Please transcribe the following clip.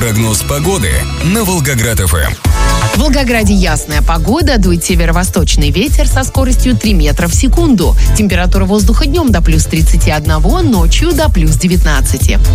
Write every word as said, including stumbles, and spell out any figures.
Прогноз погоды на Волгоград-ФМ. В Волгограде ясная погода, дует северо-восточный ветер со скоростью три метра в секунду. Температура воздуха днем до плюс тридцати одного, ночью до плюс девятнадцати.